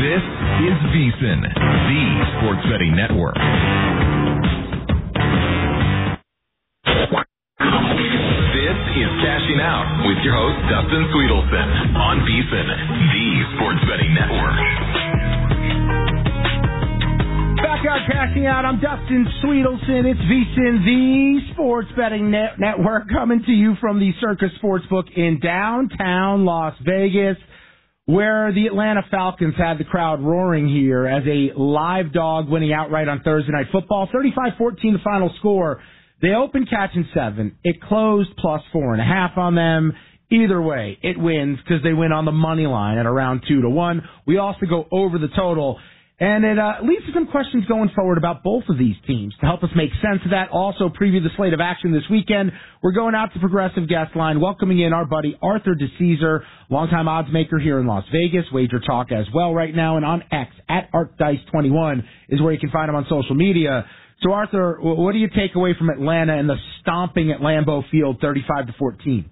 This is VSiN, the Sports Betting Network. This is Cashing Out with your host, Dustin Sweetelson, on VSiN, the Sports Betting Network. Back out Cashing Out. I'm Dustin Sweetelson. It's VSiN, the Sports Betting Network, coming to you from the Circus Sportsbook in downtown Las Vegas, where the Atlanta Falcons had the crowd roaring here as a live dog winning outright on Thursday Night Football. 35-14 the final score. They opened catching 7. It closed plus 4.5 on them. Either way, it wins because they win on the money line at around 2-1. We also go over the total. And it leads to some questions going forward about both of these teams. To help us make sense of that, also preview the slate of action this weekend, we're going out to Progressive Guest Line, welcoming in our buddy Arthur DeCesar, longtime odds maker here in Las Vegas, Wager Talk as well right now, and on X, at ArtDice21 is where you can find him on social media. So Arthur, what do you take away from Atlanta and the stomping at Lambeau Field 35-14?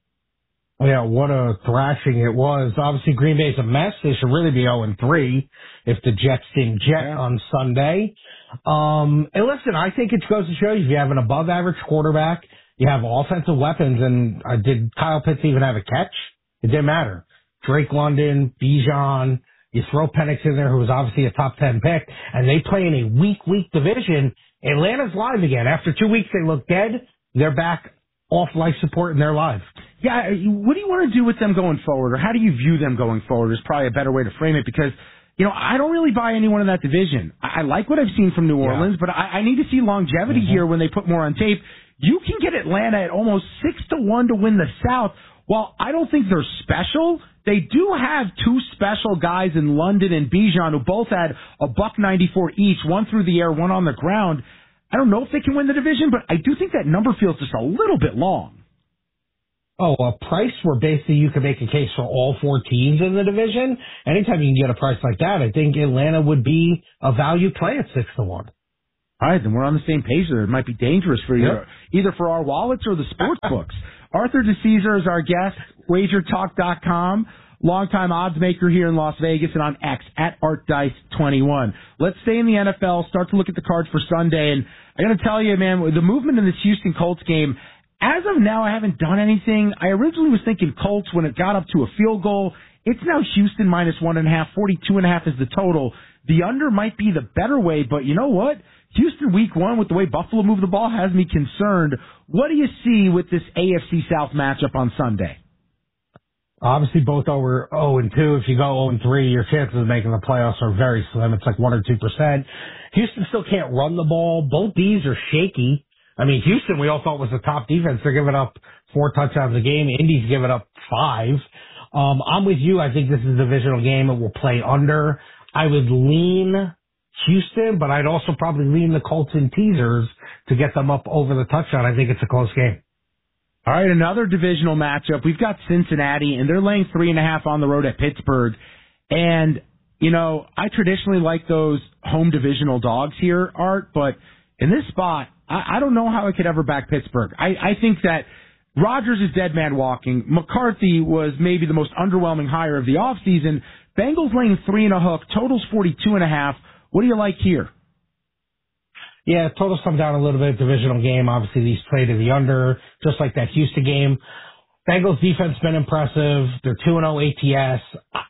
Yeah, what a thrashing it was. Obviously, Green Bay's a mess. They should really be 0-3 if the Jets didn't jet on Sunday. And listen, I think it goes to show you if you have an above-average quarterback, you have offensive weapons, and did Kyle Pitts even have a catch? It didn't matter. Drake London, Bijan, you throw Penix in there, who was obviously a top 10 pick, and they play in a weak division. Atlanta's live again. After 2 weeks, they look dead. They're back off life support and they're live. Yeah, what do you want to do with them going forward, or how do you view them going forward is probably a better way to frame it, because, you know, I don't really buy anyone in that division. I like what I've seen from New Orleans, but I need to see longevity here when they put more on tape. You can get Atlanta at almost 6-1 to win the South. While I don't think they're special, they do have two special guys in London and Bijan who both had a $1.94 each, one through the air, one on the ground. I don't know if they can win the division, but I do think that number feels just a little bit long. Oh, a price where basically you can make a case for all 4 teams in the division. Anytime you can get a price like that, I think Atlanta would be a value play at 6-1. All right, then we're on the same page there. It might be dangerous for you, either for our wallets or the sports books. Arthur DeCesar is our guest, WagerTalk.com, longtime odds maker here in Las Vegas and on X, at ArtDice21. Let's stay in the NFL, start to look at the cards for Sunday, and I got to tell you, man, the movement in this Houston Colts game, as of now, I haven't done anything. I originally was thinking Colts when it got up to a field goal. It's now Houston minus 1.5, 42.5 is the total. The under might be the better way, but you know what? Houston week 1 with the way Buffalo moved the ball has me concerned. What do you see with this AFC South matchup on Sunday? Obviously, both are 0-2. If you go 0-3, your chances of making the playoffs are very slim. It's like 1 or 2%. Houston still can't run the ball. Both D's are shaky. I mean, Houston, we all thought was the top defense. They're giving up 4 touchdowns a game. Indy's giving up 5. I'm with you. I think this is a divisional game. It will play under. I would lean Houston, but I'd also probably lean the Colts in teasers to get them up over the touchdown. I think it's a close game. All right, another divisional matchup. We've got Cincinnati, and they're laying 3.5 on the road at Pittsburgh. And, you know, I traditionally like those home divisional dogs here, Art, but in this spot, I don't know how I could ever back Pittsburgh. I think that Rodgers is dead man walking. McCarthy was maybe the most underwhelming hire of the offseason. Bengals laying 3.5, totals 42.5. What do you like here? Yeah, totals come down a little bit. Divisional game, obviously these play to the under, just like that Houston game. Bengals defense been impressive. They're 2-0 ATS.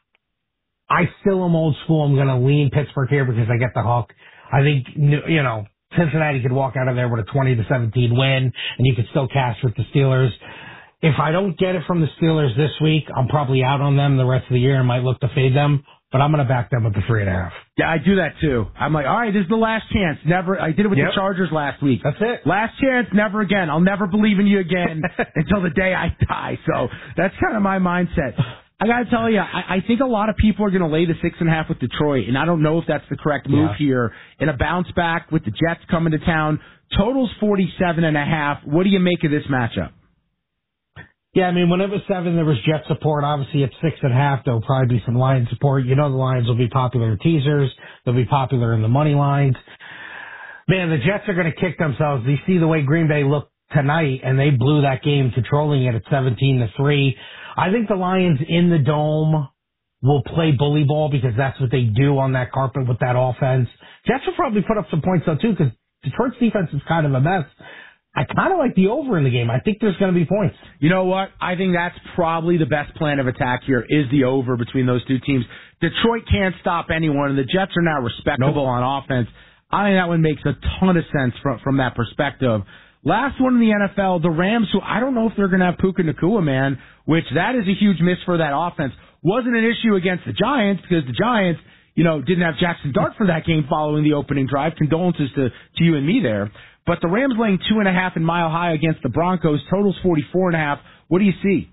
I still am old school. I'm going to lean Pittsburgh here because I get the hook. I think, you know, Cincinnati could walk out of there with a 20-17 win, and you could still cash with the Steelers. If I don't get it from the Steelers this week, I'm probably out on them the rest of the year and might look to fade them, but I'm going to back them with the 3.5. Yeah, I do that too. I'm like, all right, this is the last chance. Never. I did it with the Chargers last week. That's it. Last chance, never again. I'll never believe in you again until the day I die. So that's kind of my mindset. I got to tell you, I think a lot of people are going to lay the 6.5 with Detroit, and I don't know if that's the correct move here. In a bounce back with the Jets coming to town, totals 47.5. What do you make of this matchup? Yeah, I mean, when it was 7, there was Jet support. Obviously, at 6.5, there'll probably be some Lions support. You know the Lions will be popular in teasers. They'll be popular in the money lines. Man, the Jets are going to kick themselves. You see the way Green Bay looked tonight, and they blew that game, controlling it at 17-3. I think the Lions in the Dome will play bully ball because that's what they do on that carpet with that offense. Jets will probably put up some points though too because Detroit's defense is kind of a mess. I kind of like the over in the game. I think there's going to be points. You know what? I think that's probably the best plan of attack here is the over between those two teams. Detroit can't stop anyone, and the Jets are now respectable on offense. I think that one makes a ton of sense from that perspective. Last one in the NFL, the Rams, who I don't know if they're going to have Puka Nacua, man, which that is a huge miss for that offense. Wasn't an issue against the Giants because the Giants, didn't have Jackson Dart for that game following the opening drive. Condolences to you and me there. But the Rams laying 2.5 in Mile High against the Broncos. Total's 44.5. What do you see?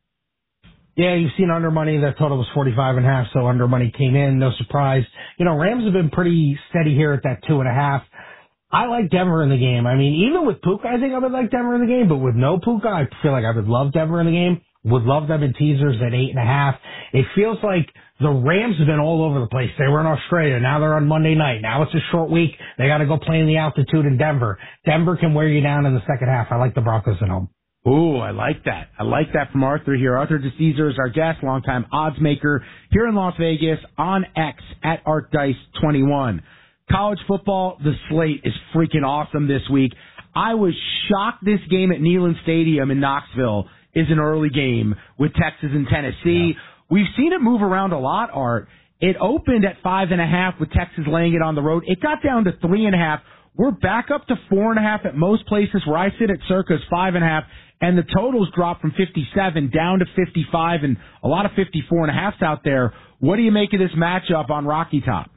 Yeah, you've seen under money. That total was 45.5, so under money came in. No surprise. Rams have been pretty steady here at that 2.5. I like Denver in the game. I mean, even with Puka, I think I would like Denver in the game. But with no Puka, I feel like I would love Denver in the game. Would love them in teasers at 8.5. It feels like the Rams have been all over the place. They were in Australia. Now they're on Monday night. Now it's a short week. They got to go play in the altitude in Denver. Denver can wear you down in the second half. I like the Broncos at home. Ooh, I like that. I like that from Arthur here. Arthur DeCesar is our guest, longtime odds maker here in Las Vegas on X at ArtDice21. College football, the slate is freaking awesome this week. I was shocked this game at Neyland Stadium in Knoxville is an early game with Texas and Tennessee. Yeah. We've seen it move around a lot, Art. It opened at 5.5 with Texas laying it on the road. It got down to 3.5. We're back up to 4.5 at most places where I sit at Circa's 5.5, and the totals dropped from 57 down to 55 and a lot of 54.5s out there. What do you make of this matchup on Rocky Top?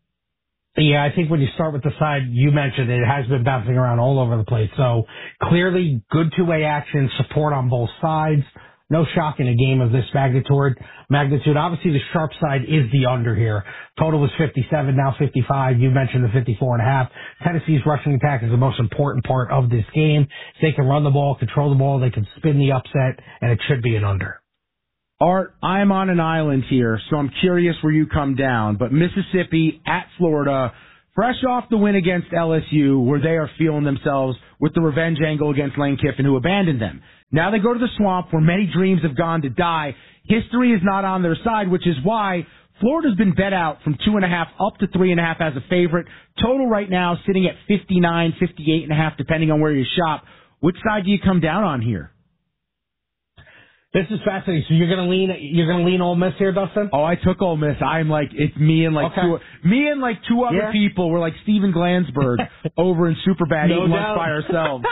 Yeah, I think when you start with the side you mentioned, it has been bouncing around all over the place. So clearly good two-way action, support on both sides. No shock in a game of this magnitude. Obviously, the sharp side is the under here. Total was 57, now 55. You mentioned the 54.5. Tennessee's rushing attack is the most important part of this game. If they can run the ball, control the ball, they can spin the upset, and it should be an under. Art, I'm on an island here, so I'm curious where you come down. But Mississippi at Florida, fresh off the win against LSU, where they are feeling themselves with the revenge angle against Lane Kiffin, who abandoned them. Now they go to the swamp where many dreams have gone to die. History is not on their side, which is why Florida's been bet out from 2.5 up to 3.5 as a favorite. Total right now sitting at 59, 58.5, depending on where you shop. Which side do you come down on here? This is fascinating. So you're gonna lean Ole Miss here, Dustin? Oh, I took Ole Miss. I'm like, it's me and two other people. We're like Steven Glansberg over in Superbad eating lunch by ourselves.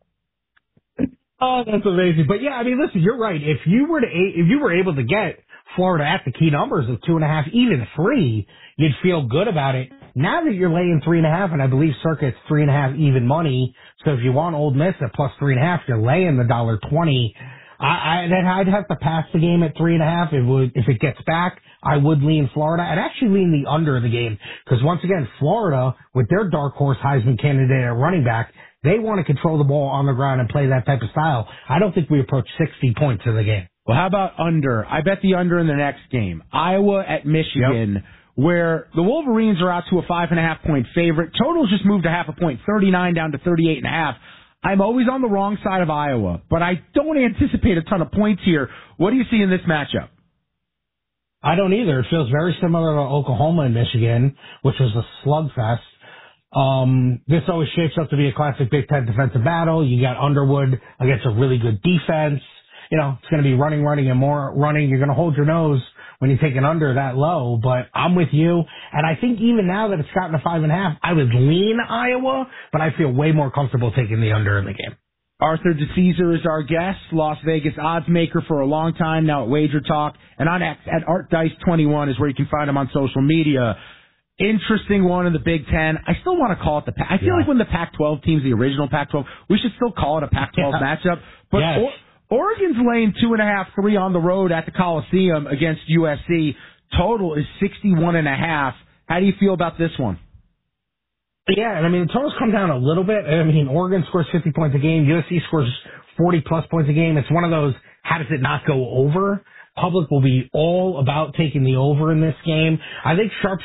Oh, that's amazing. But yeah, I mean, listen, you're right. If you were able to get Florida at the key numbers of 2.5, even 3, you'd feel good about it. Now that you're laying 3.5, and I believe Circa it's 3.5 even money. So if you want Ole Miss at plus 3.5, you're laying the $1.20. I'd have to pass the game at 3.5. If it gets back, I would lean Florida. I'd actually lean the under of the game because once again, Florida with their dark horse Heisman candidate at running back, they want to control the ball on the ground and play that type of style. I don't think we approach 60 points in the game. Well, how about under? I bet the under in the next game. Iowa at Michigan, where the Wolverines are out to a 5.5 point favorite. Total's just moved a 0.5 point, 39 down to 38.5. I'm always on the wrong side of Iowa, but I don't anticipate a ton of points here. What do you see in this matchup? I don't either. It feels very similar to Oklahoma and Michigan, which was a slugfest. This always shapes up to be a classic Big Ten defensive battle. You got Underwood against a really good defense. It's going to be running, and more running. You're going to hold your nose when you take an under that low, but I'm with you. And I think even now that it's gotten to 5.5, I would lean Iowa, but I feel way more comfortable taking the under in the game. Arthur DeCesar is our guest, Las Vegas odds maker for a long time, now at Wager Talk, and on X at ArtDice21 is where you can find him on social media. Interesting one in the Big Ten. I still want to call it the Pac. I feel like when the Pac-12 team's the original Pac-12, we should still call it a Pac-12 matchup. But Oregon's laying 2.5, 3 on the road at the Coliseum against USC. Total is 61.5. How do you feel about this one? Yeah, and I mean, the totals come down a little bit. I mean, Oregon scores 50 points a game. USC scores 40-plus points a game. It's one of those, how does it not go over? Public will be all about taking the over in this game. I think sharps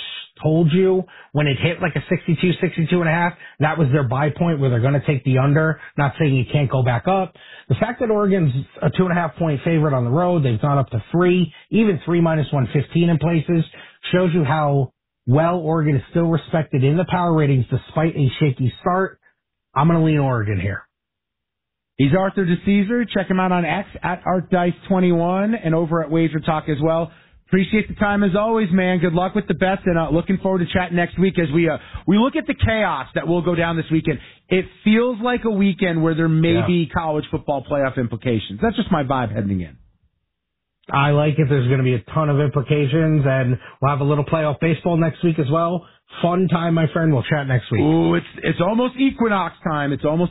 told you when it hit like a 62.5, that was their buy point where they're going to take the under. Not saying you can't go back up. The fact that Oregon's a 2.5 point favorite on the road, they've gone up to 3, even 3 minus 115 in places, shows you how well Oregon is still respected in the power ratings despite a shaky start. I'm going to lean Oregon here. He's Arthur DeCesar. Check him out on X at ArtDice21 and over at Wager Talk as well. Appreciate the time as always, man. Good luck with the bets, and looking forward to chatting next week as we look at the chaos that will go down this weekend. It feels like a weekend where there may be college football playoff implications. That's just my vibe heading in. I like it. There's going to be a ton of implications, and we'll have a little playoff baseball next week as well. Fun time, my friend. We'll chat next week. Ooh, it's almost equinox time.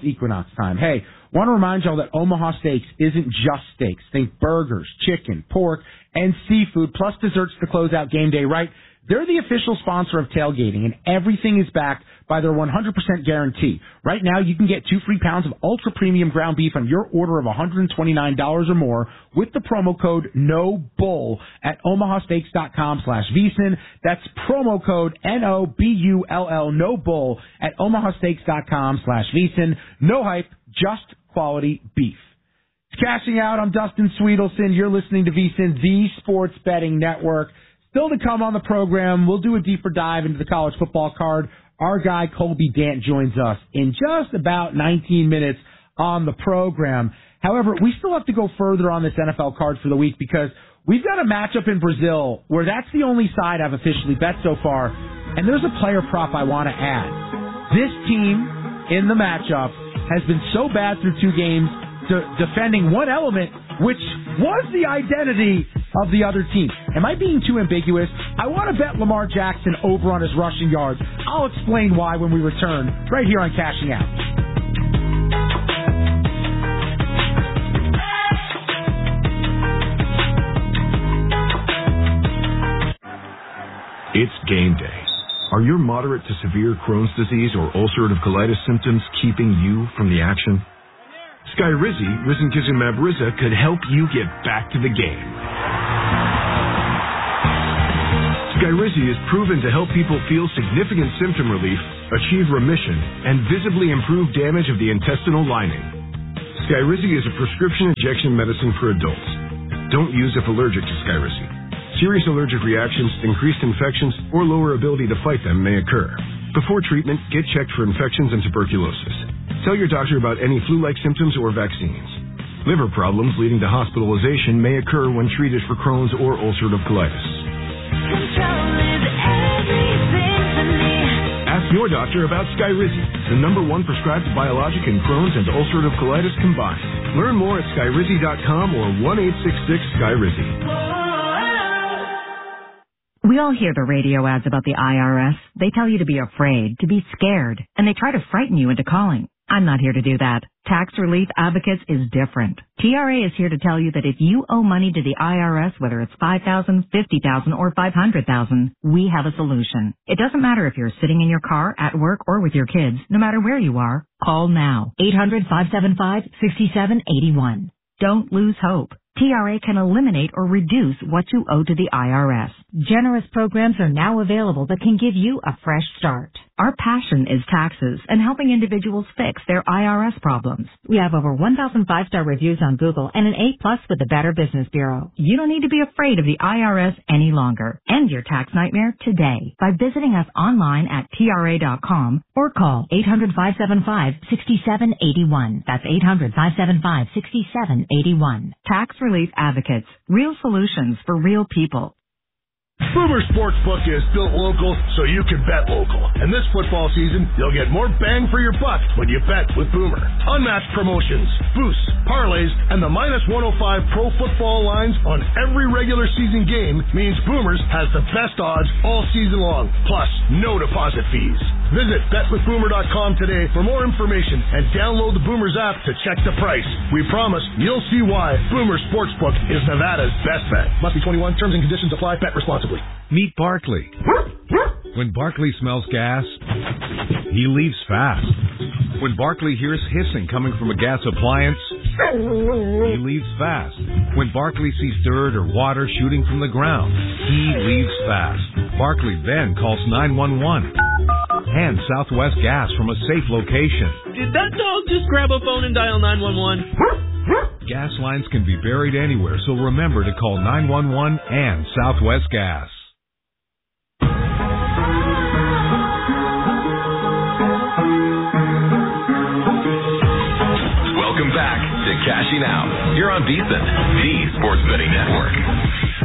Hey, want to remind y'all that Omaha Steaks isn't just steaks. Think burgers, chicken, pork, and seafood, plus desserts to close out game day, right? They're the official sponsor of tailgating, and everything is backed by their 100% guarantee. Right now, you can get 2 free pounds of ultra-premium ground beef on your order of $129 or more with the promo code NOBULL at omahasteaks.com/VSiN. That's promo code NOBULL, NOBULL at omahasteaks.com/VSiN. No hype, just quality beef. It's Cashing Out. I'm Dustin Sweetelson. You're listening to VSiN, the Sports Betting Network. Still to come on the program, we'll do a deeper dive into the college football card. Our guy Colby Dant joins us in just about 19 minutes on the program. However, we still have to go further on this NFL card for the week because we've got a matchup in Brazil where that's the only side I've officially bet so far, and there's a player prop I want to add. This team in the matchup has been so bad through 2 games defending one element, which was the identity of the other team. Am I being too ambiguous? I want to bet Lamar Jackson over on his rushing yards. I'll explain why when we return, right here on Cashing Out. It's game day. Are your moderate to severe Crohn's disease or ulcerative colitis symptoms keeping you from the action? Skyrizi, risankizumab Riza, could help you get back to the game. Skyrizi is proven to help people feel significant symptom relief, achieve remission, and visibly improve damage of the intestinal lining. Skyrizi is a prescription injection medicine for adults. Don't use if allergic to Skyrizi. Serious allergic reactions, increased infections, or lower ability to fight them may occur. Before treatment, get checked for infections and tuberculosis. Tell your doctor about any flu-like symptoms or vaccines. Liver problems leading to hospitalization may occur when treated for Crohn's or ulcerative colitis. Ask your doctor about Skyrizi, the #1 prescribed biologic in Crohn's and ulcerative colitis combined. Learn more at skyrizi.com or 1-866-SKYRIZI. We all hear the radio ads about the IRS. They tell you to be afraid, to be scared, and they try to frighten you into calling. I'm not here to do that. Tax Relief Advocates is different. TRA is here to tell you that if you owe money to the IRS, whether it's $5,000, $50,000, or $500,000, we have a solution. It doesn't matter if you're sitting in your car, at work, or with your kids. No matter where you are, call now. 800-575-6781. Don't lose hope. TRA can eliminate or reduce what you owe to the IRS. Generous programs are now available that can give you a fresh start. Our passion is taxes and helping individuals fix their IRS problems. We have over 1,000 5-star reviews on Google and an A+ with the Better Business Bureau. You don't need to be afraid of the IRS any longer. End your tax nightmare today by visiting us online at TRA.com or call 800-575-6781. That's 800-575-6781. Tax Relief Advocates. Real solutions for real people. Boomer Sportsbook is built local so you can bet local. And this football season, you'll get more bang for your buck when you bet with Boomer. Unmatched promotions, boosts, parlays, and the -105 pro football lines on every regular season game means Boomers has the best odds all season long, plus no deposit fees. Visit betwithboomer.com today for more information and download the Boomers app to check the price. We promise you'll see why Boomer Sportsbook is Nevada's best bet. Must be 21. Terms and conditions apply. Bet responsibly. Meet Barkley. When Barkley smells gas, he leaves fast. When Barkley hears hissing coming from a gas appliance, he leaves fast. When Barkley sees dirt or water shooting from the ground, he leaves fast. Barkley then calls 911 and Southwest Gas from a safe location. Did that dog just grab a phone and dial 911? Gas lines can be buried anywhere, so remember to call 911 and Southwest Gas. Welcome back to Cashing Out. You're on VSiN, the Sports Betting Network.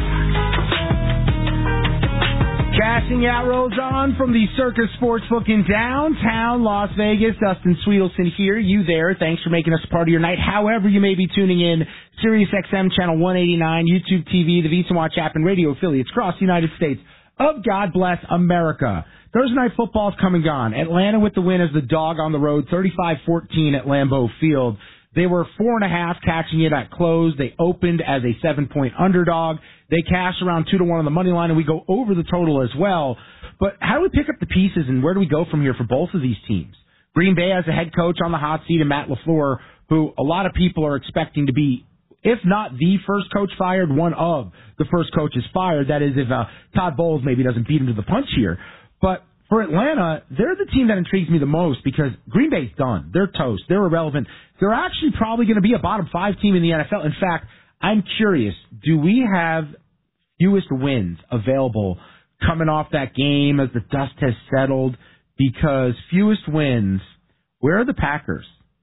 Cashing Out rolls on from the Circus Sportsbook in downtown Las Vegas. Dustin Sweetelson here, you there. Thanks for making us a part of your night. However you may be tuning in, Sirius XM Channel 189, YouTube TV, the VSiN Watch app, and radio affiliates across the United States of God Bless America. Thursday Night Football is come and gone. Atlanta with the win as the dog on the road, 35-14 at Lambeau Field. They were 4.5 catching it at close. They opened as a 7-point underdog. They cashed around 2-1 on the money line, and we go over the total as well. But how do we pick up the pieces, and where do we go from here for both of these teams? Green Bay has a head coach on the hot seat, and Matt LaFleur, who a lot of people are expecting to be, if not the first coach fired, one of the first coaches fired. That is, if Todd Bowles maybe doesn't beat him to the punch here. But for Atlanta, they're the team that intrigues me the most because Green Bay's done. They're toast. They're irrelevant. They're actually probably going to be a bottom 5 team in the NFL. In fact, I'm curious, do we have fewest wins available coming off that game as the dust has settled? Because fewest wins, where are the Packers?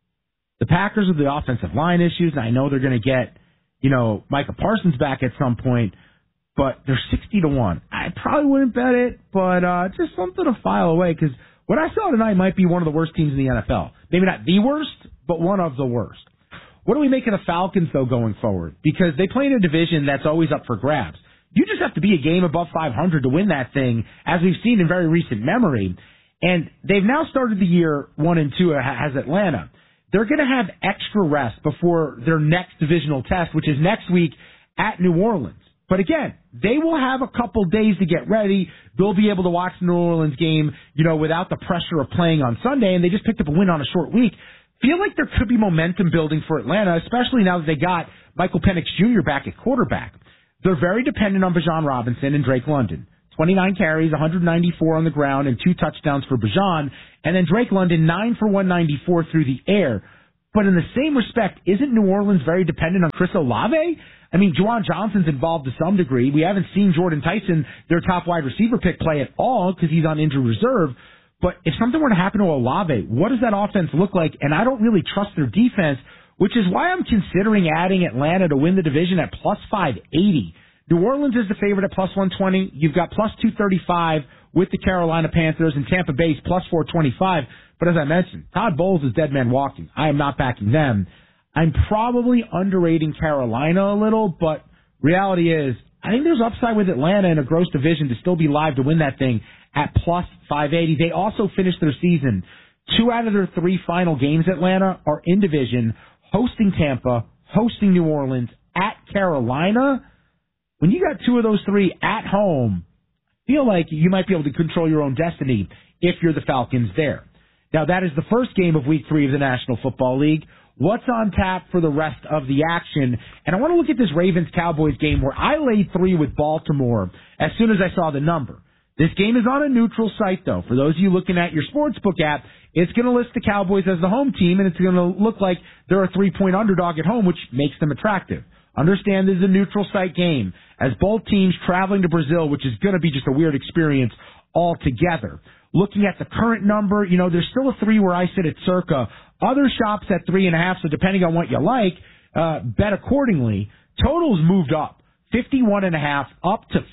The Packers with the offensive line issues, and I know they're going to get, Micah Parsons back at some point, but they're 60-1. I probably wouldn't bet it, but just something to file away, because what I saw tonight might be one of the worst teams in the NFL. Maybe not the worst, but one of the worst. What do we make of the Falcons, though, going forward? Because they play in a division that's always up for grabs. You just have to be a game above 500 to win that thing, as we've seen in very recent memory. And they've now started the year 1-2 as Atlanta. They're going to have extra rest before their next divisional test, which is next week at New Orleans. But again, they will have a couple days to get ready. They'll be able to watch the New Orleans game, without the pressure of playing on Sunday, and they just picked up a win on a short week. Feel like there could be momentum building for Atlanta, especially now that they got Michael Penix Jr. back at quarterback. They're very dependent on Bijan Robinson and Drake London. 29 carries, 194 on the ground, and 2 touchdowns for Bijan. And then Drake London, 9 for 194 through the air. But in the same respect, isn't New Orleans very dependent on Chris Olave? I mean, Juwan Johnson's involved to some degree. We haven't seen Jordan Tyson, their top wide receiver pick, play at all because he's on injured reserve. But if something were to happen to Olave, what does that offense look like? And I don't really trust their defense, which is why I'm considering adding Atlanta to win the division at plus 580. New Orleans is the favorite at plus 120. You've got plus 235 with the Carolina Panthers, and Tampa Bay's plus 425. But as I mentioned, Todd Bowles is dead man walking. I am not backing them. I'm probably underrating Carolina a little, but reality is I think there's upside with Atlanta in a gross division to still be live to win that thing at plus 580. They also finished their season. 2 out of their 3 final games, Atlanta, are in division, hosting Tampa, hosting New Orleans, at Carolina. When you got 2 of those 3 at home, I feel like you might be able to control your own destiny if you're the Falcons there. Now, that is the first game of Week 3 of the National Football League. What's on tap for the rest of the action? And I want to look at this Ravens-Cowboys game where I laid 3 with Baltimore as soon as I saw the number. This game is on a neutral site, though. For those of you looking at your sportsbook app, it's going to list the Cowboys as the home team, and it's going to look like they're a 3-point underdog at home, which makes them attractive. Understand this is a neutral site game, as both teams traveling to Brazil, which is going to be just a weird experience altogether. Looking at the current number, there's still a 3 where I sit at circa. Other shops at 3.5, so depending on what you like, bet accordingly. Totals moved up, 51.5 up to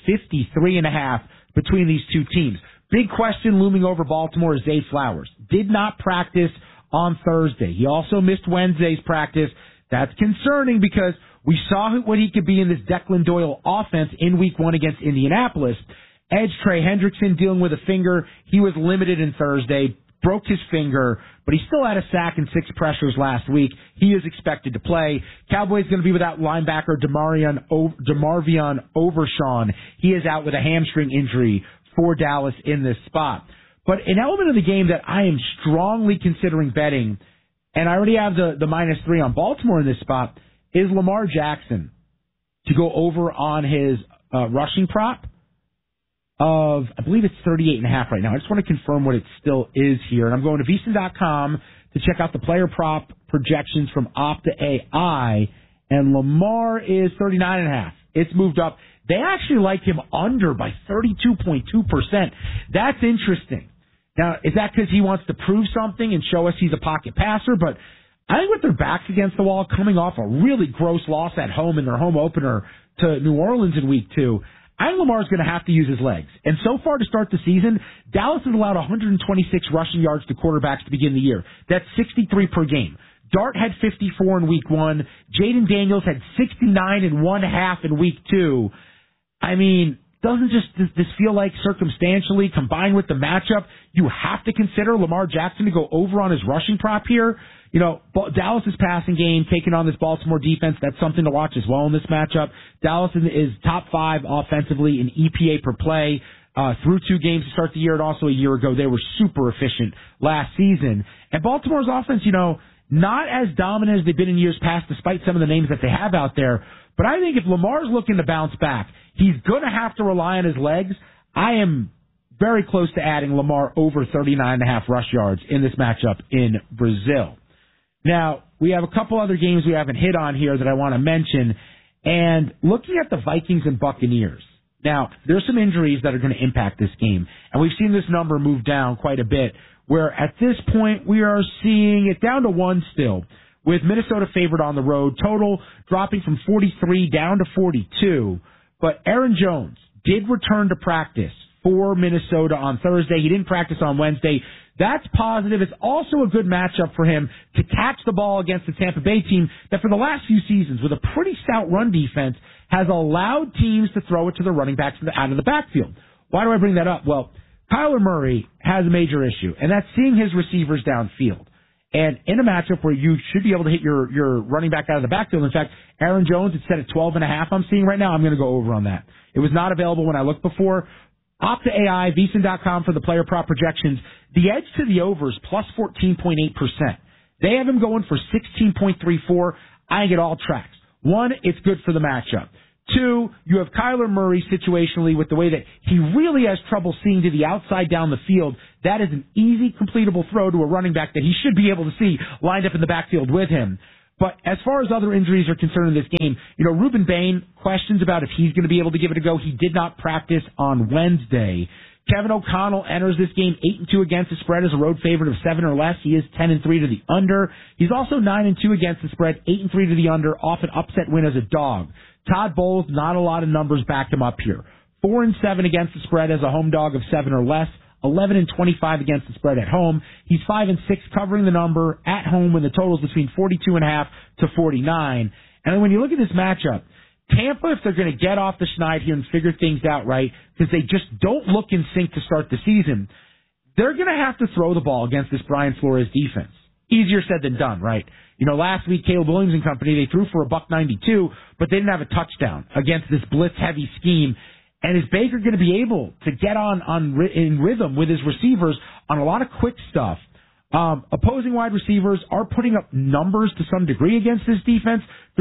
53.5 between these two teams. Big question looming over Baltimore is Zay Flowers. Did not practice on Thursday. He also missed Wednesday's practice. That's concerning because we saw what he could be in this Declan Doyle offense in Week 1 against Indianapolis. Edge Trey Hendrickson dealing with a finger. He was limited in Thursday, broke his finger, but he still had a sack and 6 pressures last week. He is expected to play. Cowboys going to be without linebacker DeMarvion Overshawn. He is out with a hamstring injury for Dallas in this spot. But an element of the game that I am strongly considering betting, and I already have the -3 on Baltimore in this spot, is Lamar Jackson to go over on his rushing prop. of, I believe it's 38.5 right now. I just want to confirm what it still is here. And I'm going to VSiN.com to check out the player prop projections from Opta AI. And Lamar is 39.5. It's moved up. They actually like him under by 32.2%. That's interesting. Now, is that because he wants to prove something and show us he's a pocket passer? But I think with their backs against the wall, coming off a really gross loss at home in their home opener to New Orleans in week 2, I think Lamar's going to have to use his legs. And so far to start the season, Dallas has allowed 126 rushing yards to quarterbacks to begin the year. That's 63 per game. Dart had 54 in week 1. Jaden Daniels had 69.5 in week 2. I mean, doesn't this feel like circumstantially, combined with the matchup, you have to consider Lamar Jackson to go over on his rushing prop here? You know, Dallas' passing game, taking on this Baltimore defense, that's something to watch as well in this matchup. Dallas is top 5 offensively in EPA per play through 2 games to start the year, and also a year ago they were super efficient last season. And Baltimore's offense, you know, not as dominant as they've been in years past, despite some of the names that they have out there. But I think if Lamar's looking to bounce back, he's going to have to rely on his legs. I am very close to adding Lamar over 39.5 rush yards in this matchup in Brazil. Now, we have a couple other games we haven't hit on here that I want to mention. And looking at the Vikings and Buccaneers, now, there's some injuries that are going to impact this game. And we've seen this number move down quite a bit, where at this point we are seeing it down to 1 still, with Minnesota favored on the road, total dropping from 43 down to 42. But Aaron Jones did return to practice for Minnesota on Thursday. He didn't practice on Wednesday. That's positive. It's also a good matchup for him to catch the ball against the Tampa Bay team that for the last few seasons, with a pretty stout run defense, has allowed teams to throw it to the running backs out of the backfield. Why do I bring that up? Well, Kyler Murray has a major issue, and that's seeing his receivers downfield. And in a matchup where you should be able to hit your running back out of the backfield, in fact, Aaron Jones, it's set at 12.5 I'm seeing right now. I'm going to go over on that. It was not available when I looked before. Opta AI, VSiN.com for the player prop projections. The edge to the over is plus 14.8%. They have him going for 16.34. I think it all tracks. 1, it's good for the matchup. 2, you have Kyler Murray situationally with the way that he really has trouble seeing to the outside down the field. That is an easy completable throw to a running back that he should be able to see lined up in the backfield with him. But as far as other injuries are concerned in this game, you know, Ruben Bain, questions about if he's going to be able to give it a go. He did not practice on Wednesday. Kevin O'Connell enters this game 8-2 against the spread as a road favorite of 7 or less. He is 10-3 to the under. He's also 9-2 against the spread, 8-3 to the under, off an upset win as a dog. Todd Bowles, not a lot of numbers back him up here. 4-7 against the spread as a home dog of 7 or less. 11-25 against the spread at home. He's 5-6 covering the number at home when the total is between 42.5 to 49. And then when you look at this matchup, Tampa, if they're going to get off the schneid here and figure things out right, because they just don't look in sync to start the season, they're going to have to throw the ball against this Brian Flores defense. Easier said than done, right? You know, last week, Caleb Williams and company, they threw for $192, but they didn't have a touchdown against this blitz-heavy scheme. And is Baker going to be able to get in rhythm with his receivers on a lot of quick stuff? Opposing wide receivers are putting up numbers to some degree against this defense.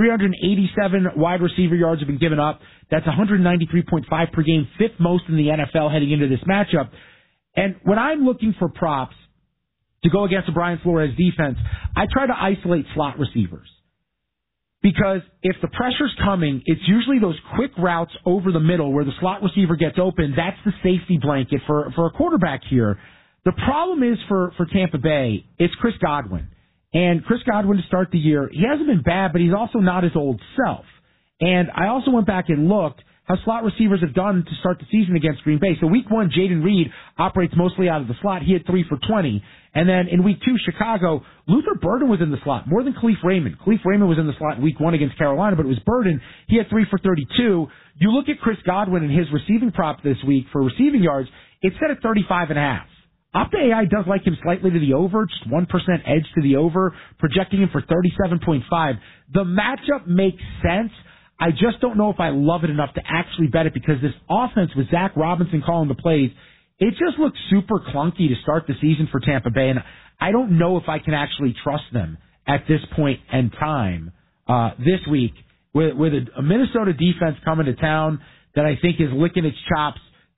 387 wide receiver yards have been given up. That's 193.5 per game, 5th most in the NFL heading into this matchup. And when I'm looking for props to go against the Brian Flores defense, I try to isolate slot receivers. Because if the pressure's coming, it's usually those quick routes over the middle where the slot receiver gets open. That's the safety blanket for a quarterback here. The problem is for Tampa Bay, it's Chris Godwin. And Chris Godwin to start the year, he hasn't been bad, but he's also not his old self. And I also went back and looked how slot receivers have done to start the season against Green Bay. So week 1, Jaden Reed operates mostly out of the slot. He had 3 for 20. And then in week 2, Chicago, Luther Burden was in the slot more than Khalif Raymond. Khalif Raymond was in the slot in week 1 against Carolina, but it was Burden. He had 3 for 32. You look at Chris Godwin and his receiving prop this week for receiving yards, it's set at 35.5. Opta AI does like him slightly to the over, just 1% edge to the over, projecting him for 37.5. The matchup makes sense. I just don't know if I love it enough to actually bet it because this offense with Zach Robinson calling the plays, it just looks super clunky to start the season for Tampa Bay, and I don't know if I can actually trust them at this point in time this week with a Minnesota defense coming to town that I think is licking its chops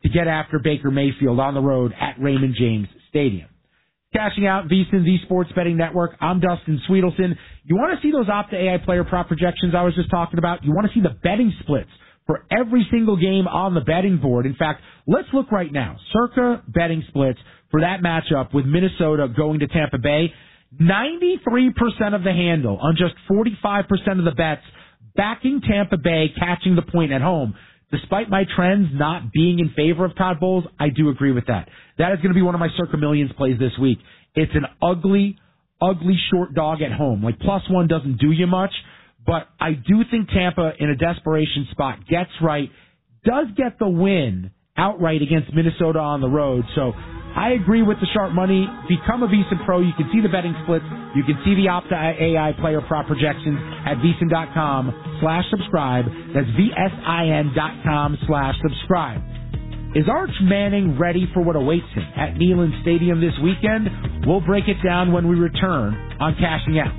to get after Baker Mayfield on the road at Raymond James Stadium. Cashing out VSiN, the Sports Betting Network. I'm Dustin Sweetelson. You want to see those Opta AI player prop projections I was just talking about? You want to see the betting splits for every single game on the betting board. In fact, let's look right now. Circa betting splits for that matchup with Minnesota going to Tampa Bay. 93% of the handle on just 45% of the bets backing Tampa Bay catching the point at home. Despite my trends not being in favor of Todd Bowles, I do agree with that. That is going to be one of my Circa Millions plays this week. It's an ugly short dog at home. Like +1 doesn't do you much, but I do think Tampa in a desperation spot gets right, does get the win outright against Minnesota on the road. So I agree with the sharp money. Become a VSiN Pro. You can see the betting splits. You can see the Opta AI player prop projections at VSiN.com/subscribe. That's VSIN.com/subscribe. Is Arch Manning ready for what awaits him at Neyland Stadium this weekend? We'll break it down when we return on Cashing Out.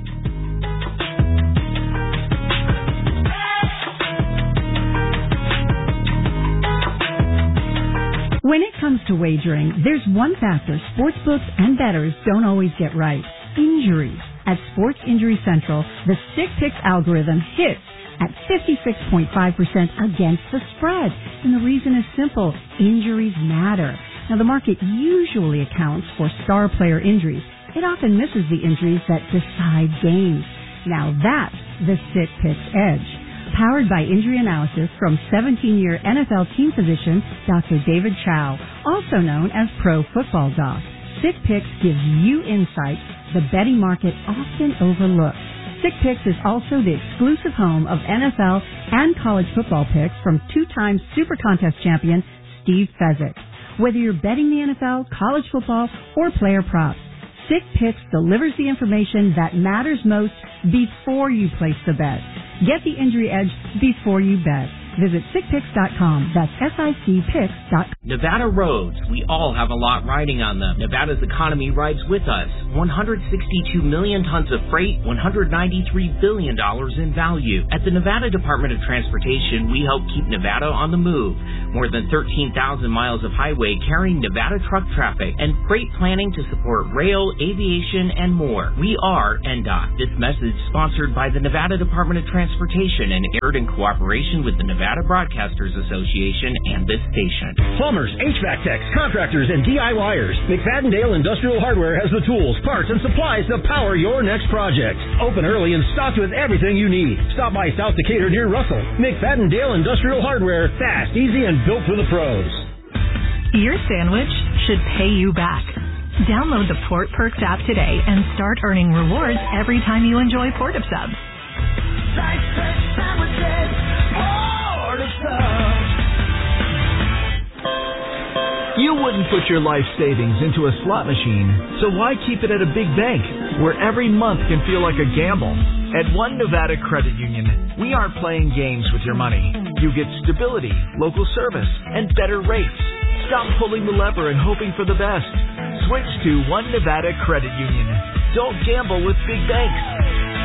When it comes to wagering, there's one factor sportsbooks and bettors don't always get right: injuries. At Sports Injury Central, the Sick Picks algorithm hits at 56.5% against the spread. And the reason is simple: injuries matter. Now, the market usually accounts for star player injuries. It often misses the injuries that decide games. Now that's the Sick Picks edge. Powered by injury analysis from 17-year NFL team physician Dr. David Chow, also known as Pro Football Doc. Sick Picks gives you insights the betting market often overlooks. Sick Picks is also the exclusive home of NFL and college football picks from two-time Super Contest champion Steve Fezzik. Whether you're betting the NFL, college football, or player props, Sick Picks delivers the information that matters most before you place the bet. Get the injury edge before you bet. Visit sickpicks.com. That's SICPicks.com. Nevada roads. We all have a lot riding on them. Nevada's economy rides with us. 162 million tons of freight, $193 billion in value. At the Nevada Department of Transportation, we help keep Nevada on the move. More than 13,000 miles of highway carrying Nevada truck traffic and freight planning to support rail, aviation, and more. We are NDOT. This message sponsored by the Nevada Department of Transportation and aired in cooperation with the Nevada Broadcasters Association and this station. Plumbers, HVAC techs, contractors, and DIYers. McFadden-Dale Industrial Hardware has the tools, parts, and supplies to power your next project. Open early and stocked with everything you need. Stop by South Decatur near Russell. McFadden-Dale Industrial Hardware. Fast, easy, and built for the pros. Your sandwich should pay you back. Download the Port Perks app today and start earning rewards every time you enjoy Port of Subs. You wouldn't put your life savings into a slot machine, so why keep it at a big bank where every month can feel like a gamble? At One Nevada Credit Union, we aren't playing games with your money. You get stability, local service, and better rates. Stop pulling the lever and hoping for the best. Switch to One Nevada Credit Union. Don't gamble with big banks.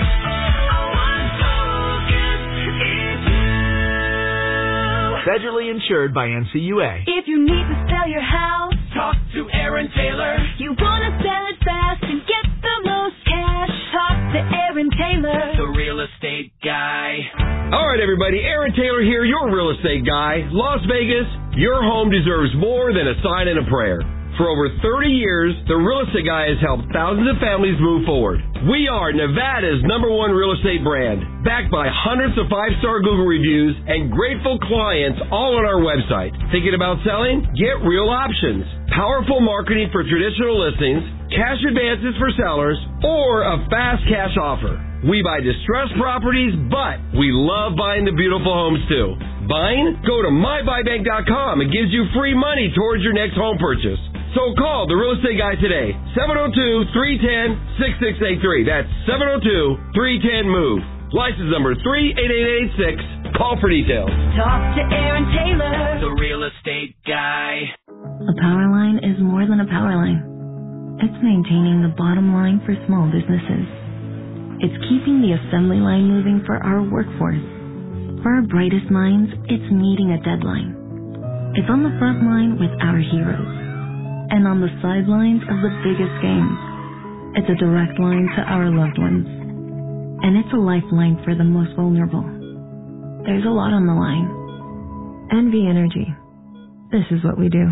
Federally insured by NCUA. If you need to sell your house, talk to Aaron Taylor. You want to sell it fast and get the most cash, talk to Aaron Taylor, the real estate guy. All right, everybody. Aaron Taylor here, your real estate guy. Las Vegas, your home deserves more than a sign and a prayer. For over 30 years, the Real Estate Guy has helped thousands of families move forward. We are Nevada's #1 real estate brand, backed by hundreds of 5-star Google reviews and grateful clients all on our website. Thinking about selling? Get real options. Powerful marketing for traditional listings, cash advances for sellers, or a fast cash offer. We buy distressed properties, but we love buying the beautiful homes too. Buying? Go to mybuybank.com. It gives you free money towards your next home purchase. So call the Real Estate Guy today, 702-310-6683. That's 702-310-MOVE. License number 38886. Call for details. Talk to Aaron Taylor, the Real Estate Guy. A power line is more than a power line. It's maintaining the bottom line for small businesses. It's keeping the assembly line moving for our workforce. For our brightest minds, it's meeting a deadline. It's on the front line with our heroes and on the sidelines of the biggest games. It's a direct line to our loved ones, and it's a lifeline for the most vulnerable. There's a lot on the line. NV Energy. This is what we do.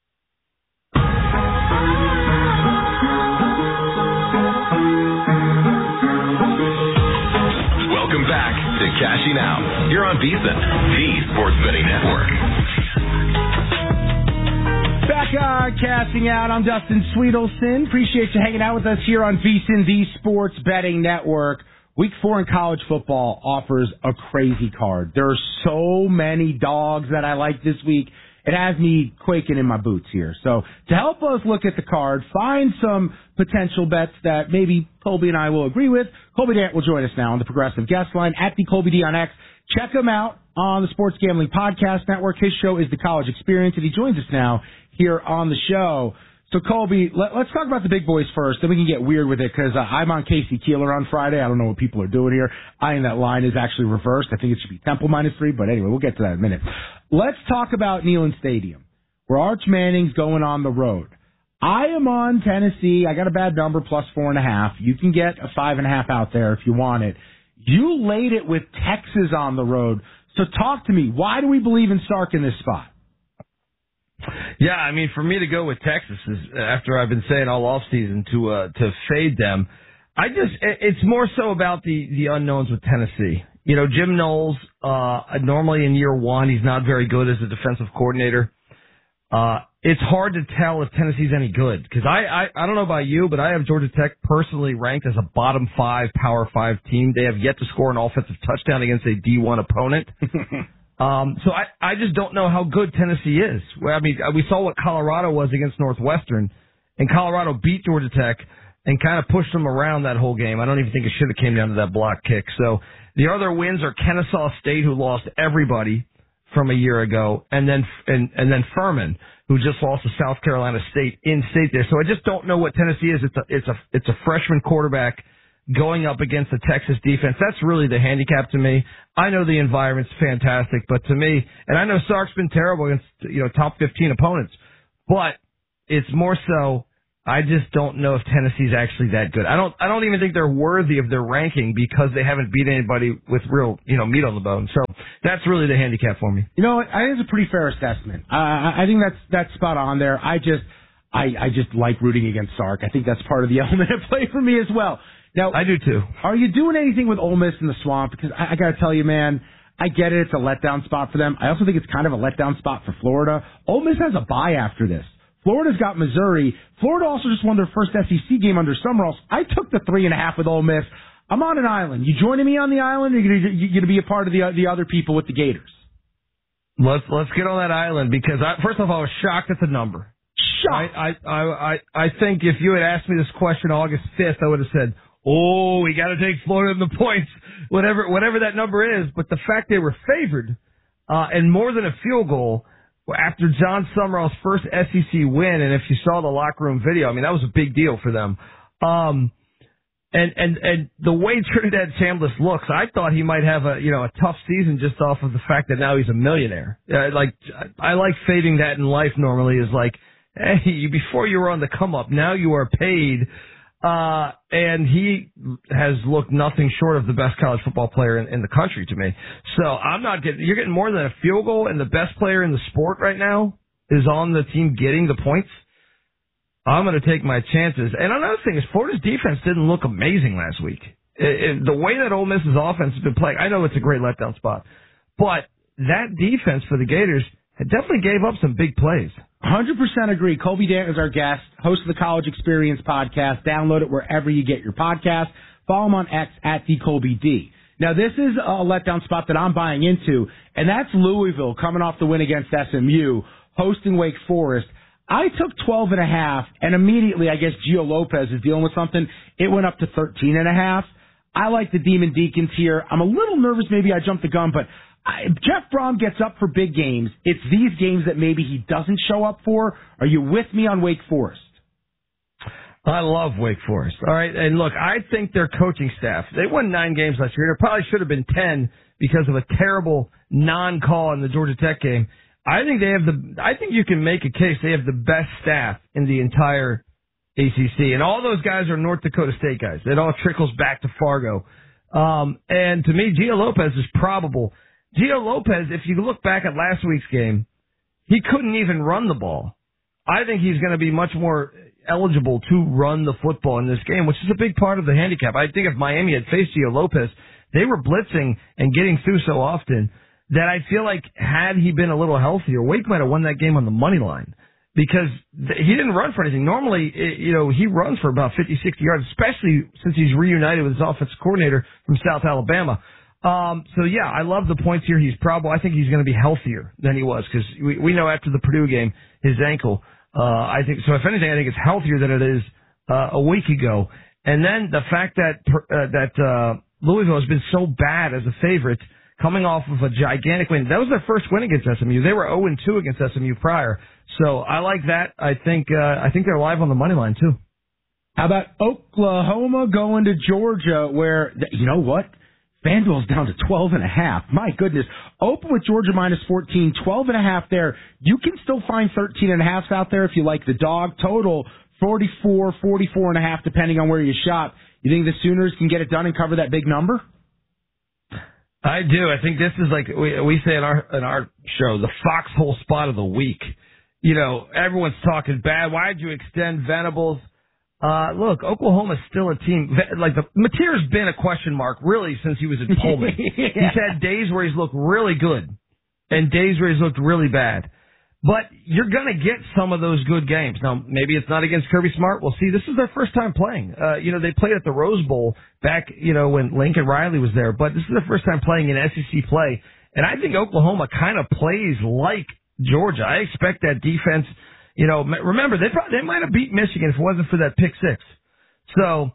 Welcome back to Cashing Out here on VSiN, the Sports Betting Network. Back on Cashing Out, I'm Dustin Sweetelson. Appreciate you hanging out with us here on VSiN, the Sports Betting Network. Week 4 in college football offers a crazy card. There are so many dogs that I like this week. It has me quaking in my boots here. So to help us look at the card, find some potential bets that maybe Colby and I will agree with, Colby Dant will join us now on the Progressive Guest Line at the Colby D on X. Check him out on the Sports Gambling Podcast Network. His show is The College Experience, and he joins us now here on the show. So, Colby, let's talk about the big boys first, then we can get weird with it, because I'm on Casey Keeler on Friday. I don't know what people are doing here. I think that line is actually reversed. I think it should be Temple -3, but anyway, we'll get to that in a minute. Let's talk about Neyland Stadium, where Arch Manning's going on the road. I am on Tennessee. I got a bad number, +4.5. You can get a 5.5 out there if you want it. You laid it with Texas on the road. So talk to me. Why do we believe in Sark in this spot? Yeah, I mean, for me to go with Texas is after I've been saying all offseason to fade them. It's more so about the unknowns with Tennessee. You know, Jim Knowles, normally in year one, he's not very good as a defensive coordinator. It's hard to tell if Tennessee's any good because I don't know about you, but I have Georgia Tech personally ranked as a bottom 5 Power 5 team. They have yet to score an offensive touchdown against a D1 opponent. So I just don't know how good Tennessee is. I mean, we saw what Colorado was against Northwestern, and Colorado beat Georgia Tech and kind of pushed them around that whole game. I don't even think it should have came down to that block kick. So the other wins are Kennesaw State, who lost everybody from a year ago, and then Furman, who just lost to South Carolina State in state there. So I just don't know what Tennessee is. It's a freshman quarterback going up against the Texas defense. That's really the handicap to me. I know the environment's fantastic, but to me, and I know Sark's been terrible against, top 15 opponents, but it's more so, I just don't know if Tennessee's actually that good. I don't even think they're worthy of their ranking because they haven't beat anybody with real, meat on the bone. So that's really the handicap for me. You know what? I think it's a pretty fair assessment. I think that's spot on there. I just like rooting against Sark. I think that's part of the element at play for me as well. Now, I do too. Are you doing anything with Ole Miss in the Swamp? Because I got to tell you, man, I get it. It's a letdown spot for them. I also think it's kind of a letdown spot for Florida. Ole Miss has a bye after this. Florida's got Missouri. Florida also just won their first SEC game under Summerall. I took the 3.5 with Ole Miss. I'm on an island. You joining me on the island, or are you going to be a part of the other people with the Gators? Let's get on that island because first off, I was shocked at the number. Shocked. I think if you had asked me this question August 5th, I would have said, "Oh, we got to take Florida in the points, whatever that number is." But the fact they were favored and more than a field goal after John Summerall's first SEC win, and if you saw the locker room video, I mean that was a big deal for them. And the way Trinidad Chambliss looks, I thought he might have a tough season just off of the fact that now he's a millionaire. I like fading that in life normally is like, hey, before you were on the come up, now you are paid. And he has looked nothing short of the best college football player in the country to me. So you're getting more than a field goal, and the best player in the sport right now is on the team getting the points. I'm going to take my chances. And another thing is Florida's defense didn't look amazing last week. The way that Ole Miss's offense has been playing, I know it's a great letdown spot, but that defense for the Gators definitely gave up some big plays. 100% agree. Colby Dant is our guest, host of the College Experience podcast. Download it wherever you get your podcast. Follow him on X at @TheColbyD. Now, this is a letdown spot that I'm buying into, and that's Louisville coming off the win against SMU, hosting Wake Forest. I took 12.5, and immediately, I guess Gio Lopez is dealing with something. It went up to 13.5. I like the Demon Deacons here. I'm a little nervous. Maybe I jumped the gun, but Jeff Brom gets up for big games. It's these games that maybe he doesn't show up for. Are you with me on Wake Forest? I love Wake Forest. All right. And look, I think their coaching staff, they won 9 games last year. There probably should have been 10 because of a terrible non-call in the Georgia Tech game. I think you can make a case they have the best staff in the entire ACC, and all those guys are North Dakota State guys. It all trickles back to Fargo. And to me, Gio Lopez is probable. Gio Lopez, if you look back at last week's game, he couldn't even run the ball. I think he's going to be much more eligible to run the football in this game, which is a big part of the handicap. I think if Miami had faced Gio Lopez, they were blitzing and getting through so often that I feel like had he been a little healthier, Wake might have won that game on the money line because he didn't run for anything. Normally, he runs for about 50, 60 yards, especially since he's reunited with his offensive coordinator from South Alabama. So yeah, I love the points here. He's probable. I think he's going to be healthier than he was because we know after the Purdue game, his ankle, I think, so if anything, I think it's healthier than it is, a week ago. And then the fact that Louisville has been so bad as a favorite coming off of a gigantic win. That was their first win against SMU. They were 0-2 against SMU prior. So I like that. I think they're live on the money line too. How about Oklahoma going to Georgia where, you know what? FanDuel's down to 12.5. My goodness. Open with Georgia minus 14, 12.5 there. You can still find 13.5s out there if you like the dog. Total 44, 44.5 depending on where you shop. You think the Sooners can get it done and cover that big number? I do. I think this is like we say in our show, the foxhole spot of the week. Everyone's talking bad. Why'd you extend Venables? Look, Oklahoma's still a team. Mateer's been a question mark really since he was at Pullman. Yeah. He's had days where he's looked really good and days where he's looked really bad. But you're going to get some of those good games. Now, maybe it's not against Kirby Smart. We'll see. This is their first time playing. They played at the Rose Bowl back, when Lincoln Riley was there. But this is their first time playing in SEC play. And I think Oklahoma kind of plays like Georgia. I expect that defense, remember, they might have beat Michigan if it wasn't for that pick six. So,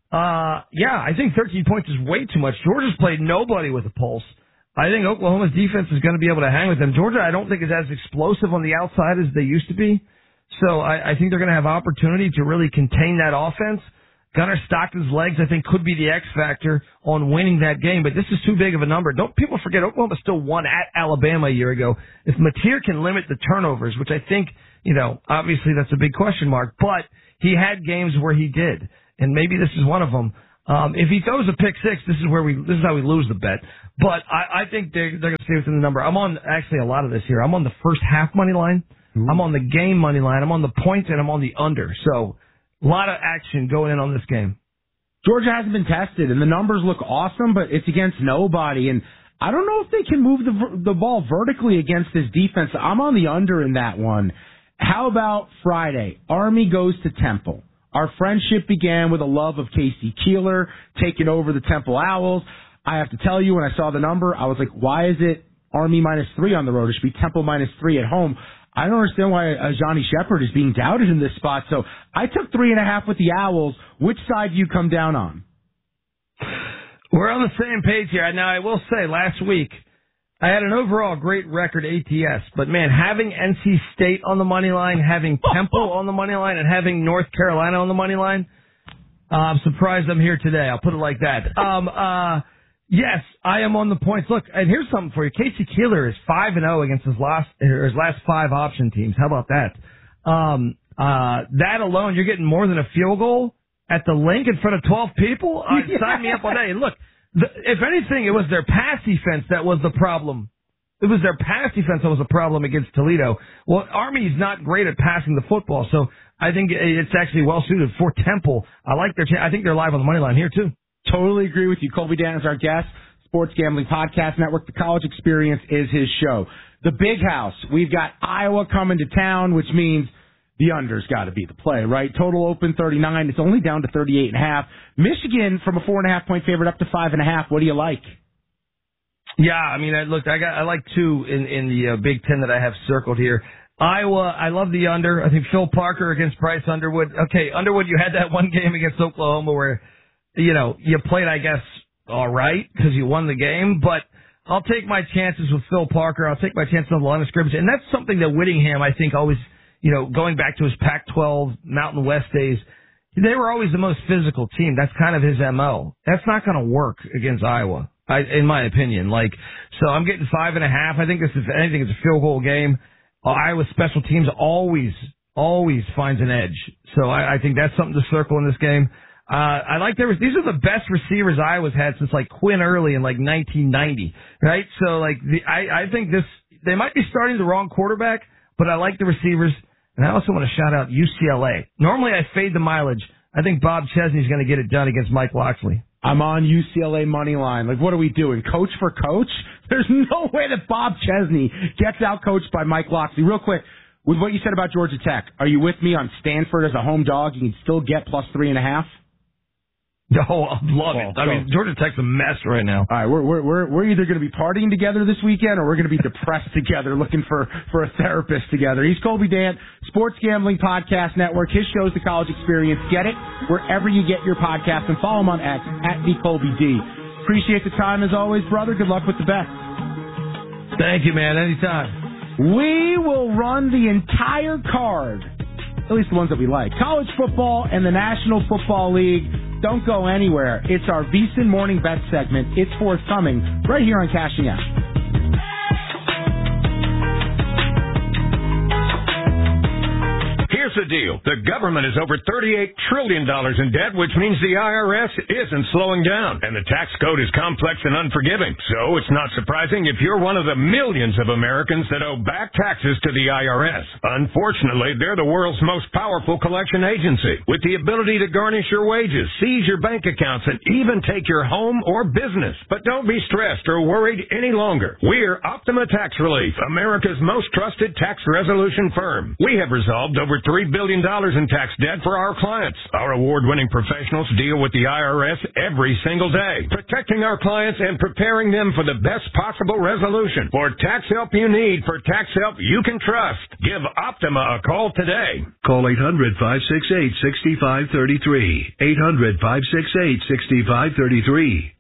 I think 13 points is way too much. Georgia's played nobody with a pulse. I think Oklahoma's defense is going to be able to hang with them. Georgia, I don't think is as explosive on the outside as they used to be. So I think they're going to have opportunity to really contain that offense. Gunnar Stockton's legs, I think, could be the X factor on winning that game, but this is too big of a number. Don't people forget Oklahoma still won at Alabama a year ago. If Mateer can limit the turnovers, which I think, obviously that's a big question mark, but he had games where he did, and maybe this is one of them. If he throws a pick six, this is how we lose the bet. But I think they're going to stay within the number. I'm on actually a lot of this here. I'm on the first half money line. Ooh. I'm on the game money line. I'm on the points and I'm on the under. So a lot of action going in on this game. Georgia hasn't been tested and the numbers look awesome, but it's against nobody. And I don't know if they can move the ball vertically against this defense. I'm on the under in that one. How about Friday? Army goes to Temple. Our friendship began with a love of Casey Keeler taking over the Temple Owls. I have to tell you, when I saw the number, I was like, why is it Army -3 on the road? It should be Temple -3 at home. I don't understand why Johnny Shepard is being doubted in this spot. So I took 3.5 with the Owls. Which side do you come down on? We're on the same page here. Now, I will say, last week, I had an overall great record ATS, but man, having NC State on the money line, having Temple on the money line, and having North Carolina on the money line, I'm surprised I'm here today. I'll put it like that. Yes, I am on the points. Look, and here's something for you. Casey Keeler is 5-0 against his last 5 option teams. How about that? That alone, you're getting more than a field goal at the link in front of 12 people. Sign me up all day. Look. If anything, it was their pass defense that was the problem. It was their pass defense that was the problem against Toledo. Well, Army's not great at passing the football, so I think it's actually well suited for Temple. I think they're live on the money line here too. Totally agree with you. Colby Dan is our guest. Sports Gambling Podcast Network. The College Experience is his show. The Big House. We've got Iowa coming to town, which means the under's got to be the play, right? Total open 39. It's only down to 38.5. Michigan from a 4.5-point favorite up to 5.5. What do you like? Yeah, I mean, I like 2 in the Big Ten that I have circled here. Iowa, I love the under. I think Phil Parker against Bryce Underwood. Okay, Underwood, you had that one game against Oklahoma where, you played, I guess, all right because you won the game, but I'll take my chances with Phil Parker. I'll take my chances on the line of scrimmage, and that's something that Whittingham, I think, always, going back to his Pac-12 Mountain West days, they were always the most physical team. That's kind of his MO. That's not going to work against Iowa. in my opinion. So I'm getting 5.5. I think this is, if anything, it's a field goal game. Iowa special teams always finds an edge. So I think that's something to circle in this game. I like these are the best receivers Iowa's had since Quinn Early in 1990, right? So I think they might be starting the wrong quarterback, but I like the receivers. And I also want to shout out UCLA. Normally I fade the mileage. I think Bob Chesney's going to get it done against Mike Locksley. I'm on UCLA money line. What are we doing? Coach for coach? There's no way that Bob Chesney gets out coached by Mike Locksley. Real quick, with what you said about Georgia Tech, are you with me on Stanford as a home dog? You can still get plus 3.5. No, I love it. I mean, Georgia Tech's a mess right now. All right, we're either going to be partying together this weekend or we're going to be depressed together, looking for a therapist together. He's Colby Dant, Sports Gambling Podcast Network. His show's The College Experience. Get it wherever you get your podcast, and follow him on X at @BColbyD. Appreciate the time as always, brother. Good luck with the bets. Thank you, man. Anytime. We will run the entire card, at least the ones that we like. College football and the National Football League. Don't go anywhere. It's our VSiN Morning Bet segment. It's forthcoming right here on Cashing Out. Here's the deal. The government is over $38 trillion in debt, which means the IRS isn't slowing down. And the tax code is complex and unforgiving. So it's not surprising if you're one of the millions of Americans that owe back taxes to the IRS. Unfortunately, they're the world's most powerful collection agency, with the ability to garnish your wages, seize your bank accounts, and even take your home or business. But don't be stressed or worried any longer. We're Optima Tax Relief, America's most trusted tax resolution firm. We have resolved over $3 billion in tax debt for our clients. Our award-winning professionals deal with the IRS every single day, protecting our clients and preparing them for the best possible resolution. For tax help you need, for tax help you can trust, give Optima a call today. Call 800-568-6533. 800-568-6533.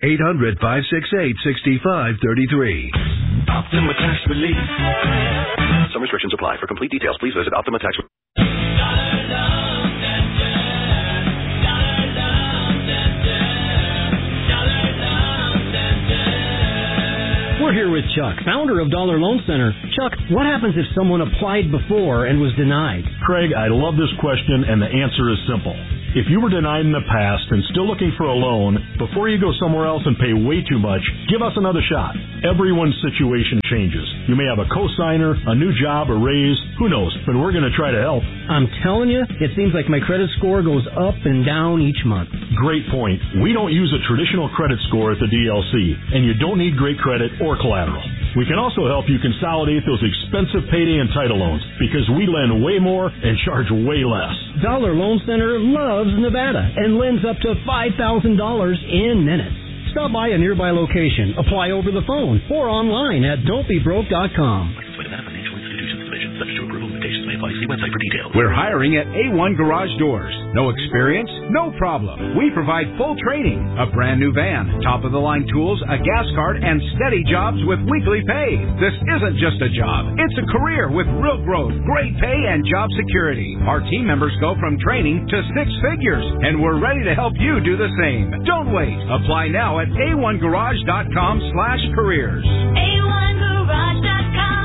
800-568-6533. Optima Tax Relief. Some restrictions apply. For complete details, please visit Optima Tax Relief. We're here with Chuck, founder of Dollar Loan Center. Chuck, what happens if someone applied before and was denied? Craig, I love this question, and the answer is simple. If you were denied in the past and still looking for a loan, before you go somewhere else and pay way too much, give us another shot. Everyone's situation changes. You may have a cosigner, a new job, a raise, who knows, but we're going to try to help. I'm telling you, it seems like my credit score goes up and down each month. Great point. We don't use a traditional credit score at the DLC, and you don't need great credit or collateral. We can also help you consolidate those expensive payday and title loans because we lend way more and charge way less. Dollar Loan Center loves Nevada and lends up to $5,000 in minutes. Stop by a nearby location, apply over the phone, or online at don'tbebroke.com. Subject to approval, limitations may apply. See website for details. We're hiring at A1 Garage Doors. No experience? No problem. We provide full training, a brand new van, top-of-the-line tools, a gas card, and steady jobs with weekly pay. This isn't just a job. It's a career with real growth, great pay, and job security. Our team members go from training to 6 figures, and we're ready to help you do the same. Don't wait. Apply now at a1garage.com/careers. A1garage.com.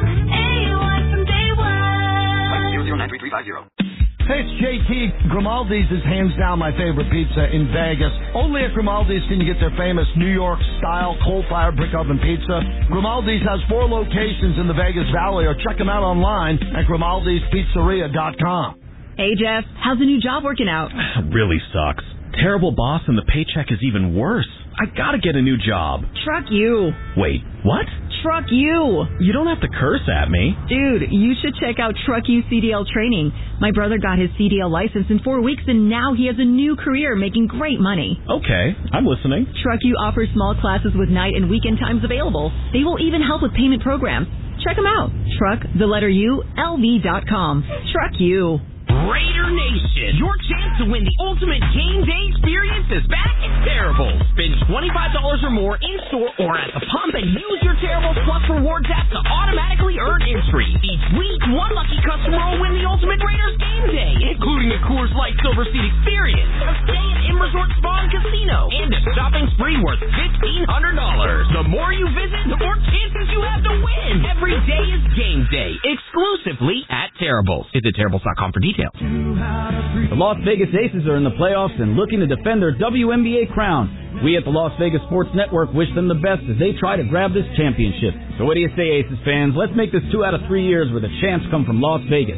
Hey, it's JT. Grimaldi's is hands down my favorite pizza in Vegas. Only at Grimaldi's can you get their famous New York-style coal-fired brick oven pizza. Grimaldi's has 4 locations in the Vegas Valley, or check them out online at Grimaldi'sPizzeria.com. Hey, Jeff. How's the new job working out? Really sucks. Terrible boss, and the paycheck is even worse. I gotta get a new job. Truck you. Wait, what? Truck you. You don't have to curse at me. Dude, you should check out Truck You CDL training. My brother got his CDL license in 4 weeks, and now he has a new career making great money. Okay, I'm listening. Truck You offers small classes with night and weekend times available. They will even help with payment programs. Check them out. TruckTheLV.com. Truck You. Raider Nation, your chance to win the ultimate game day experience is back at Terrible. Spend $25 or more in-store or at the pump and use your Terrible Plus Rewards app to automatically earn entry. Each week, one lucky customer will win the ultimate Raiders game day, including a Coors Light Silver Seat experience, a stay at M Resort Spa and Casino, and a shopping spree free worth $1,500. The more you visit, the more chances you have to win. Every day is game day, exclusively at Terribles. Visit Terribles.com for details. The Las Vegas Aces are in the playoffs and looking to defend their WNBA crown. We at the Las Vegas Sports Network wish them the best as they try to grab this championship. So what do you say, Aces fans? Let's make this 2 out of 3 years where the champs come from Las Vegas.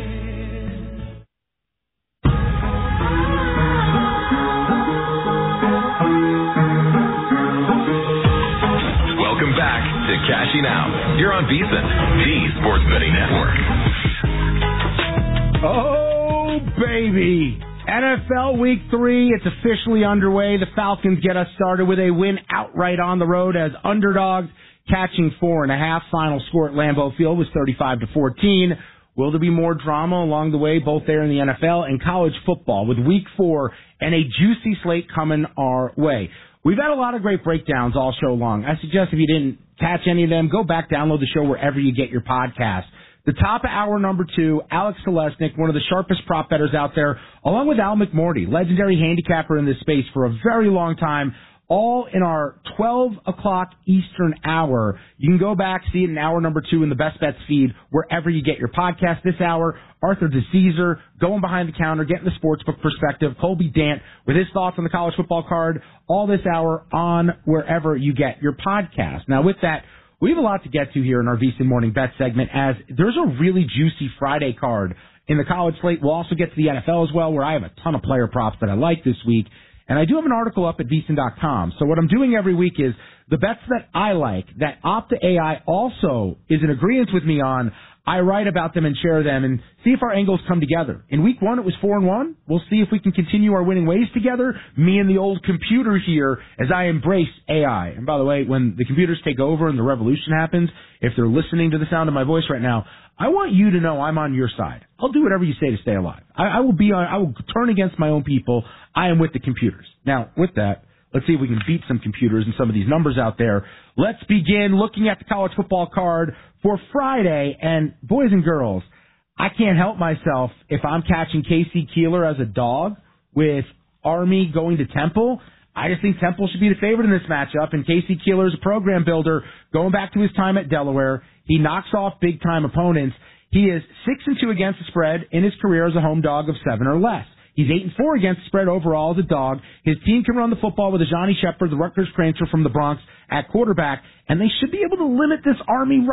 Welcome back to Cashing Out. You're on VSiN, the Sports Betting Network. Oh, baby. NFL Week 3, it's officially underway. The Falcons get us started with a win outright on the road as underdogs, catching 4.5. Final score at Lambeau Field was 35-14. Will there be more drama along the way, both there in the NFL and college football, with Week 4 and a juicy slate coming our way? We've had a lot of great breakdowns all show long. I suggest if you didn't catch any of them, go back, download the show wherever you get your podcast. The top of hour number 2, Alex Selesnik, one of the sharpest prop bettors out there, along with Al McMorty, legendary handicapper in this space for a very long time, all in our 12 o'clock Eastern hour. You can go back, see it in hour number 2 in the Best Bets feed, wherever you get your podcast. This hour, Arthur DeCesar, going behind the counter, getting the sportsbook perspective, Colby Dant with his thoughts on the college football card, all this hour on wherever you get your podcast. Now, with that, we have a lot to get to here in our VSiN Morning Bet segment, as there's a really juicy Friday card in the college slate. We'll also get to the NFL as well, where I have a ton of player props that I like this week. And I do have an article up at VSiN.com. So what I'm doing every week is the bets that I like, that Opta AI also is in agreement with me on, I write about them and share them and see if our angles come together. In Week 1, it was 4-1. We'll see if we can continue our winning ways together, me and the old computer here, as I embrace AI. And by the way, when the computers take over and the revolution happens, if they're listening to the sound of my voice right now, I want you to know I'm on your side. I'll do whatever you say to stay alive. I will turn against my own people. I am with the computers. Now, with that, let's see if we can beat some computers and some of these numbers out there. Let's begin looking at the college football card for Friday. And boys and girls, I can't help myself if I'm catching Casey Keeler as a dog with Army going to Temple. I just think Temple should be the favorite in this matchup. And Casey Keeler is a program builder going back to his time at Delaware. He knocks off big-time opponents. He is 6-2 against the spread in his career as a home dog of 7 or less. He's 8-4 against the spread overall as a dog. His team can run the football with a Johnny Shepard, the Rutgers transfer from the Bronx, at quarterback, and they should be able to limit this Army